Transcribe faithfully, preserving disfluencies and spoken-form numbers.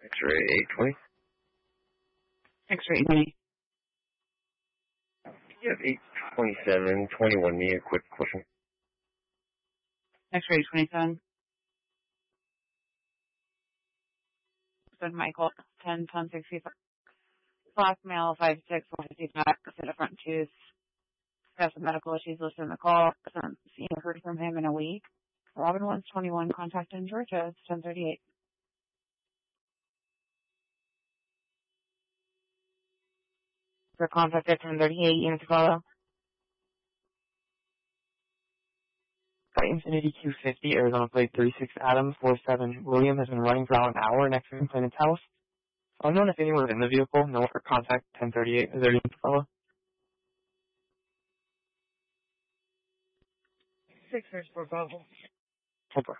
X-ray eight twenty. X-ray eight twenty. Yep, eight twenty-seven twenty-one. Me a quick question. X-ray twenty-seven. Said Michael, ten, ten sixty-five. Black male, five six, one fifty-five, set of front tooth. Got some medical issues listed in the call. Haven't seen or heard from him in a week. Robin wants twenty-one, contact in Georgia. It's ten thirty-eight. For contact at ten thirty-eight, units to follow. Infinity Q fifty, Arizona plate thirty-six Adam four seven William has been running for about an hour next to Complainant's house. Unknown if anyone was in the vehicle. No for contact ten thirty-eight. Is there anything to follow? Six first for Bravo. Hold on.